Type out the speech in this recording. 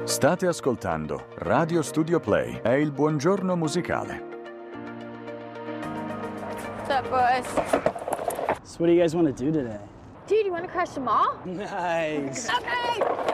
State ascoltando Radio Studio Play. È il buongiorno musicale. What's up, boys? So what do you guys want to do today? Dude, you want to crash the mall? Nice. Okay.